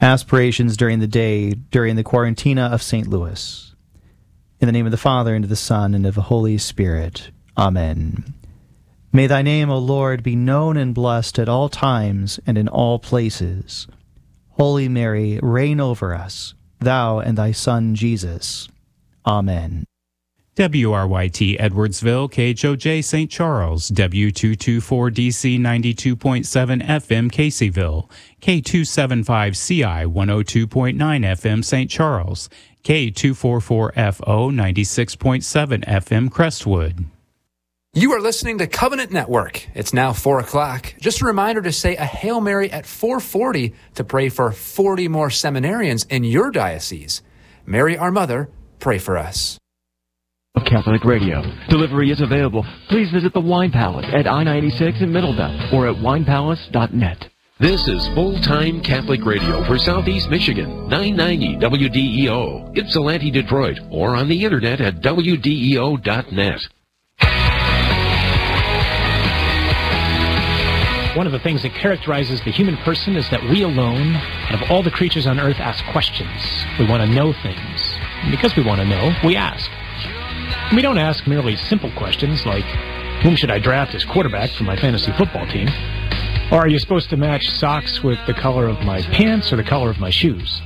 aspirations during the day, during the Quarantina of St. Louis. In the name of the Father, and of the Son, and of the Holy Spirit. Amen. May thy name, O Lord, be known and blessed at all times and in all places. Holy Mary, reign over us, thou and thy Son Jesus. Amen. WRYT Edwardsville, KHOJ St. Charles, W224DC 92.7 FM Caseyville, K275CI 102.9 FM St. Charles, K244FO 96.7 FM Crestwood. You are listening to Covenant Network. It's now 4 o'clock. Just a reminder to say a Hail Mary at 4:40 to pray for 40 more seminarians in your diocese. Mary, our Mother, pray for us. Catholic Radio. Delivery is available. Please visit the Wine Palace at I-96 in Middletown or at winepalace.net. This is full-time Catholic radio for Southeast Michigan, 990 WDEO, Ypsilanti, Detroit, or on the internet at WDEO.net. One of the things that characterizes the human person is that we alone, out of all the creatures on earth, ask questions. We want to know things. And because we want to know, we ask. We don't ask merely simple questions like, whom should I draft as quarterback for my fantasy football team? Or are you supposed to match socks with the color of my pants or the color of my shoes?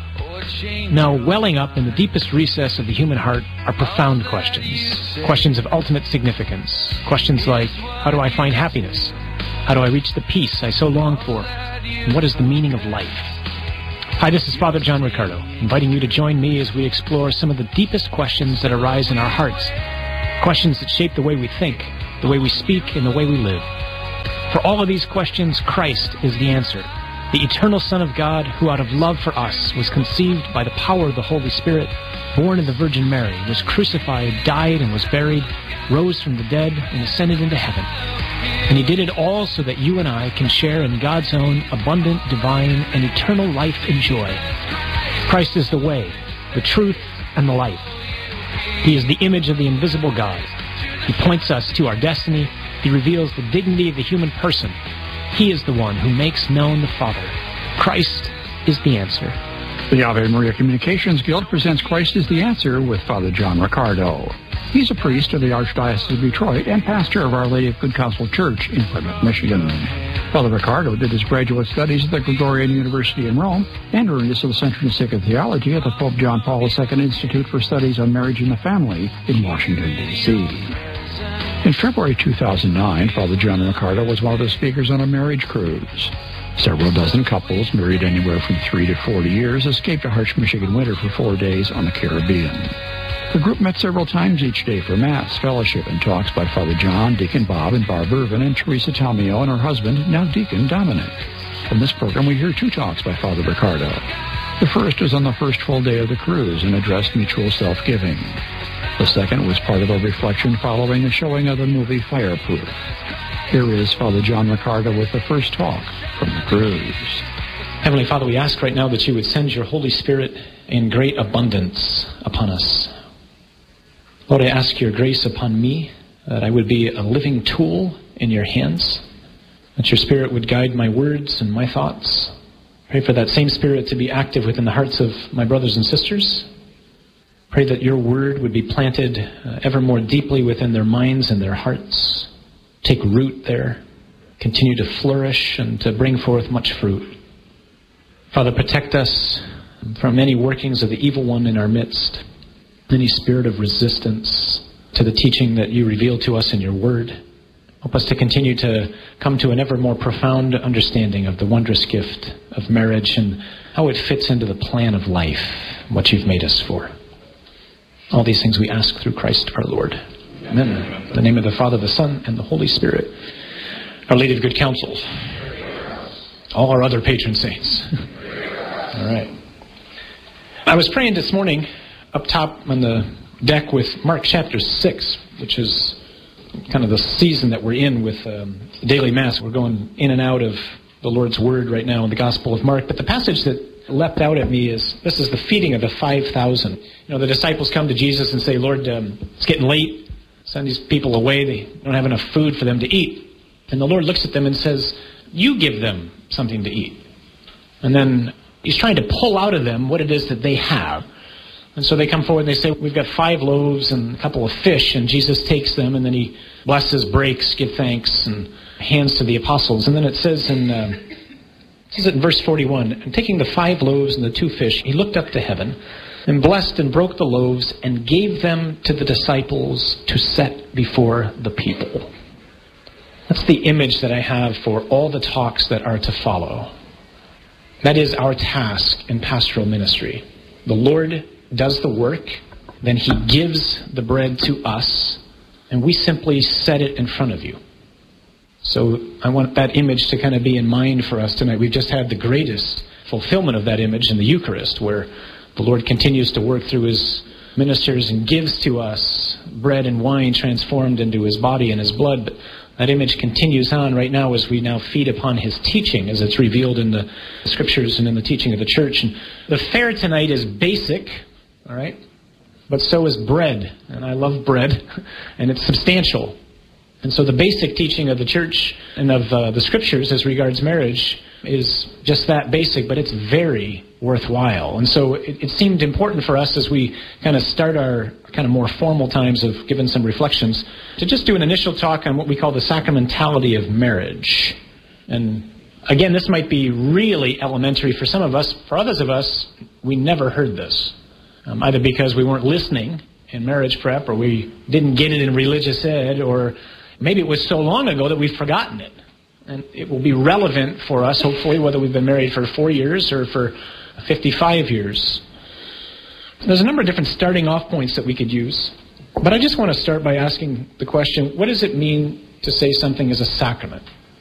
No, welling up in the deepest recess of the human heart are profound questions. Questions of ultimate significance. Questions like, how do I find happiness? How do I reach the peace I so long for? And what is the meaning of life? Hi, this is Father John Riccardo, inviting you to join me as we explore some of the deepest questions that arise in our hearts. Questions that shape the way we think, the way we speak, and the way we live. For all of these questions, Christ is the answer. The eternal Son of God, who out of love for us was conceived by the power of the Holy Spirit, born of the Virgin Mary, was crucified, died, and was buried, rose from the dead, and ascended into heaven. And he did it all so that you and I can share in God's own abundant, divine, and eternal life and joy. Christ is the way, the truth, and the life. He is the image of the invisible God. He points us to our destiny. He reveals the dignity of the human person. He is the one who makes known the Father. Christ is the answer. The Ave Maria Communications Guild presents Christ is the Answer with Father John Riccardo. He's a priest of the Archdiocese of Detroit and pastor of Our Lady of Good Counsel Church in Plymouth, Michigan. Father Riccardo did his graduate studies at the Gregorian University in Rome and earned his licentiate in Sacred Theology at the Pope John Paul II Institute for Studies on Marriage and the Family in Washington, D.C. In February 2009, Father John Riccardo was one of the speakers on a marriage cruise. Several dozen couples, married anywhere from 3 to 40 years, escaped a harsh Michigan winter for 4 days on the Caribbean. The group met several times each day for Mass, fellowship, and talks by Father John, Deacon Bob, and Barb Irvin, and Teresa Talmio and her husband, now Deacon Dominic. From this program, we hear 2 talks by Father Riccardo. The first was on the first full day of the cruise and addressed mutual self-giving. The second was part of a reflection following a showing of the movie Fireproof. Here is Father John Riccardo with the first talk from the cruise. Heavenly Father, we ask right now that you would send your Holy Spirit in great abundance upon us. Lord, I ask your grace upon me, that I would be a living tool in your hands, that your Spirit would guide my words and my thoughts. Pray for that same Spirit to be active within the hearts of my brothers and sisters. Pray that your word would be planted ever more deeply within their minds and their hearts. Take root there, continue to flourish and to bring forth much fruit. Father, protect us from any workings of the evil one in our midst, any spirit of resistance to the teaching that you reveal to us in your word. Help us to continue to come to an ever more profound understanding of the wondrous gift of marriage and how it fits into the plan of life, what you've made us for. All these things we ask through Christ our Lord. Amen. In the name of the Father, the Son, and the Holy Spirit. Our Lady of Good Counsel. All our other patron saints. All right. I was praying this morning up top on the deck with Mark chapter 6, which is kind of the season that we're in with daily Mass. We're going in and out of the Lord's Word right now in the Gospel of Mark. But the passage that leapt out at me is, this is the feeding of the 5,000. You know, the disciples come to Jesus and say, Lord, it's getting late. Send these people away. They don't have enough food for them to eat. And the Lord looks at them and says, you give them something to eat. And then He's trying to pull out of them what it is that they have. And so they come forward and they say, we've got 5 loaves and a couple of fish, and Jesus takes them, and then he blesses, breaks, gives thanks, and hands to the apostles. And then it says in verse 41, and taking the 5 loaves and the 2 fish, he looked up to heaven, and blessed and broke the loaves, and gave them to the disciples to set before the people. That's the image that I have for all the talks that are to follow. That is our task in pastoral ministry. The Lord does the work, then he gives the bread to us, and we simply set it in front of you. So I want that image to kind of be in mind for us tonight. We've just had the greatest fulfillment of that image in the Eucharist, where the Lord continues to work through his ministers and gives to us bread and wine transformed into his body and his blood. But that image continues on right now as we now feed upon his teaching, as it's revealed in the scriptures and in the teaching of the church. And the fare tonight is basic, all right? But so is bread, and I love bread, and it's substantial. And so the basic teaching of the church and of the scriptures as regards marriage is just that basic, but it's very worthwhile. And so it seemed important for us as we kind of start our kind of more formal times of giving some reflections to just do an initial talk on what we call the sacramentality of marriage. And again, this might be really elementary for some of us. For others of us, we never heard this, either because we weren't listening in marriage prep, or we didn't get it in religious ed, or maybe it was so long ago that we've forgotten it. And it will be relevant for us, hopefully, whether we've been married for 4 years or for 55 years. There's a number of different starting off points that we could use. But I just want to start by asking the question, what does it mean to say something is a sacrament?